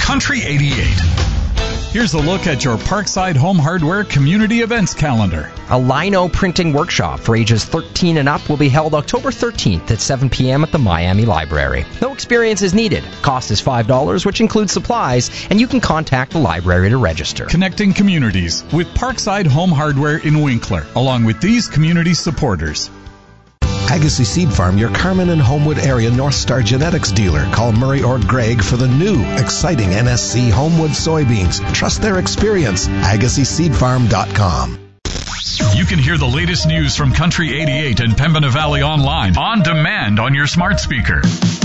Country 88. Here's a look at your Parkside Home Hardware Community Events calendar. A lino printing workshop for ages 13 and up will be held October 13th at 7 p.m. at the Miami Library. No experience is needed. Cost is $5, which includes supplies, and you can contact the library to register. Connecting communities with Parkside Home Hardware in Winkler, along with these community supporters. Agassiz Seed Farm, your Carmen and Homewood area North Star genetics dealer. Call Murray or Greg for the new, exciting NSC Homewood soybeans. Trust their experience. AgassizSeedFarm.com. You can hear the latest news from Country 88 and Pembina Valley online, on demand on your smart speaker.